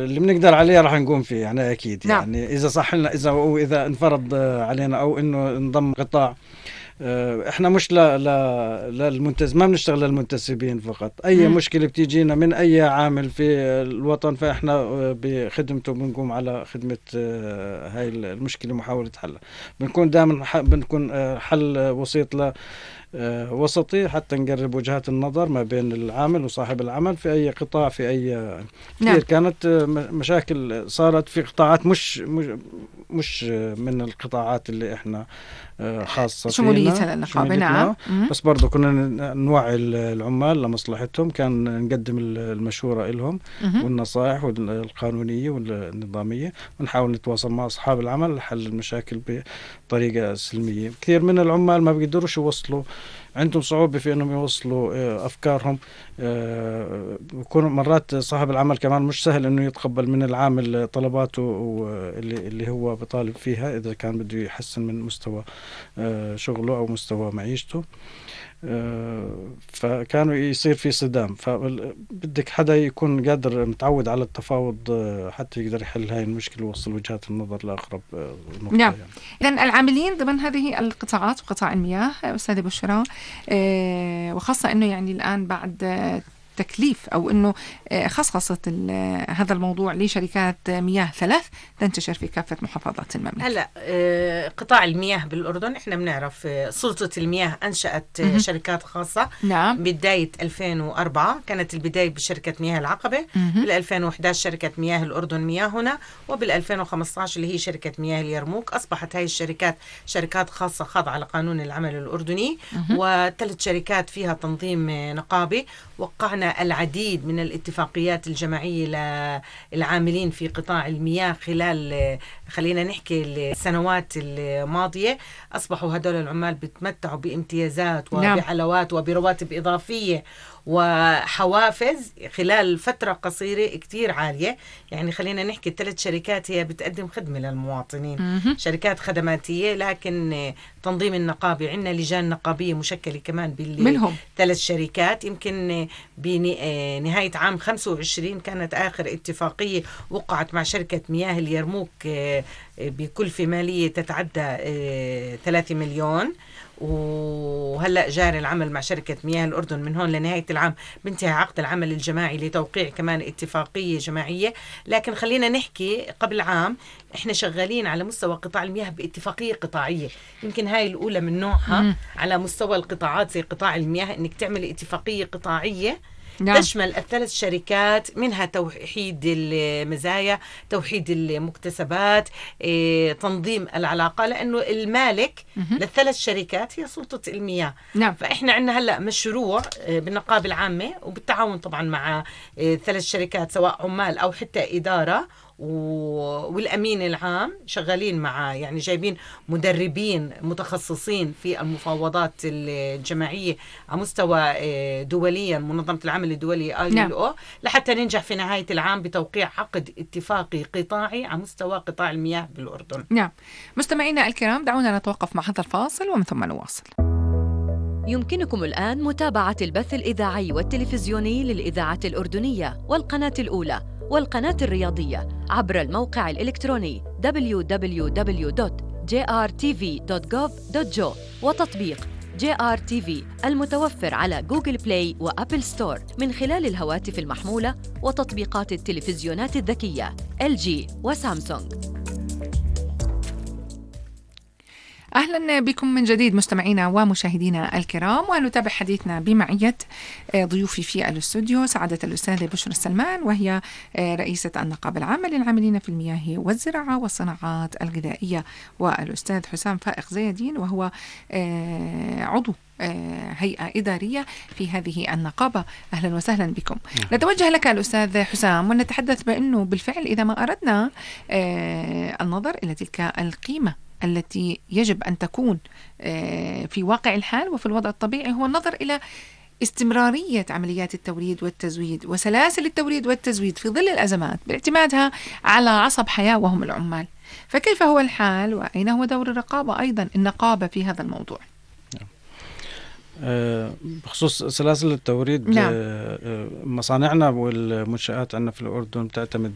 اللي بنقدر عليه راح نقوم فيه يعني أكيد. نعم. يعني إذا صح لنا، إذا انفرض علينا أو إنه انضم قطاع، احنا مش ما بنشتغل للمنتسبين فقط. اي مشكله بتيجينا من اي عامل في الوطن، فاحنا بخدمته بنقوم على خدمه هاي المشكله، محاوله حلها. بنكون دائما بنكون حل وسيط وسطي، حتى نقرب وجهات النظر ما بين العامل وصاحب العمل في أي قطاع، في أي كثير كانت مشاكل صارت في قطاعات مش من القطاعات اللي احنا خاصة شموليتها للنقابة. نعم. بس برضو كنا نوعي العمال لمصلحتهم، كان نقدم المشورة لهم والنصائح القانونية والنظامية، ونحاول نتواصل مع أصحاب العمل لحل المشاكل بطريقة سلمية. كثير من العمال ما بيقدروش يوصلوا، عندهم صعوبة في أنهم يوصلوا أفكارهم. بيكون مرات صاحب العمل كمان مش سهل أنه يتقبل من العامل طلباته اللي هو بطالب فيها، إذا كان بده يحسن من مستوى شغله أو مستوى معيشته. فكانوا يصير في صدام، فبدك حدا يكون قادر متعود على التفاوض حتى يقدر يحل هاي المشكلة ويوصل وجهات النظر لأقرب نقطة. نعم. إذن العاملين ضمن هذه القطاعات وقطاع المياه أستاذ بشرى، وخاصة أنه يعني الآن بعد تكليف أو أنه خصصت هذا الموضوع لشركات مياه 3 تنتشر في كافة محافظات المملكة. هلأ قطاع المياه بالأردن إحنا بنعرف سلطة المياه أنشأت شركات خاصة. نعم. بداية 2004 كانت البداية بشركة مياه العقبة، بال2011 شركة مياه الأردن مياهنا، وبال2015 اللي هي شركة مياه اليرموك. أصبحت هاي الشركات شركات خاصة خاضعة لقانون العمل الأردني، و3 شركات فيها تنظيم نقابي. وقعنا العديد من الاتفاقيات الجماعية للعاملين في قطاع المياه خلال خلينا نحكي السنوات الماضية. أصبحوا هدول العمال بيتمتعوا بامتيازات وبعلاوات وبرواتب إضافية وحوافز خلال فترة قصيرة كتير عالية. يعني خلينا نحكي 3 شركات هي بتقدم خدمة للمواطنين، شركات خدماتية، لكن تنظيم النقابي عندنا لجان نقابية مشكلة كمان منهم 3 شركات. يمكن بنهاية عام 25 كانت آخر اتفاقية وقعت مع شركة مياه اليرموك بكلفة مالية تتعدى 3 مليون. وهلأ جاري العمل مع شركة مياه الأردن من هون لنهاية العام بنتهي عقد العمل الجماعي لتوقيع كمان اتفاقية جماعية. لكن خلينا نحكي قبل عام احنا شغالين على مستوى قطاع المياه باتفاقية قطاعية، يمكن هاي الأولى من نوعها على مستوى القطاعات زي قطاع المياه، انك تعمل اتفاقية قطاعية تشمل ال3 شركات، منها توحيد المزايا، توحيد المكتسبات، تنظيم العلاقة، لأنه المالك لل3 شركات هي سلطة المياه. فإحنا عندنا هلأ مشروع بالنقابة العامة وبالتعاون طبعا مع 3 شركات سواء عمال أو حتى إدارة والأمين العام، شغالين مع يعني جايبين مدربين متخصصين في المفاوضات الجماعية على مستوى دوليا، منظمة العمل الدولي ILO، لحتى ننجح في نهاية العام بتوقيع عقد اتفاقي قطاعي على مستوى قطاع المياه بالأردن. نعم. مستمعينا الكرام، دعونا نتوقف مع هذا الفاصل ومن ثم نواصل. يمكنكم الآن متابعة البث الإذاعي والتلفزيوني للإذاعة الأردنية والقناة الأولى والقناة الرياضية عبر الموقع الإلكتروني www.jrtv.gov.jo وتطبيق JRTV المتوفر على جوجل بلاي وأبل ستور من خلال الهواتف المحمولة وتطبيقات التلفزيونات الذكية LG وسامسونج. أهلا بكم من جديد مستمعينا ومشاهدينا الكرام، ونتابع حديثنا بمعية ضيوفي في الاستوديو سعادة الأستاذة بشرى السلمان، وهي رئيسة النقابة العامة للعاملين في المياه والزراعة والصناعات الغذائية، والأستاذ حسام فائق زيدين وهو عضو هيئة إدارية في هذه النقابة. أهلا وسهلا بكم. نتوجه لك الأستاذ حسام ونتحدث بأنه بالفعل إذا ما أردنا النظر إلى تلك القيمة التي يجب أن تكون في واقع الحال وفي الوضع الطبيعي، هو النظر إلى استمرارية عمليات التوريد والتزويد وسلاسل التوريد والتزويد في ظل الأزمات باعتمادها على عصب حياة وهم العمال. فكيف هو الحال وأين هو دور الرقابة أيضا النقابة في هذا الموضوع؟ بخصوص سلاسل التوريد، مصانعنا والمنشآت عندنا في الأردن بتعتمد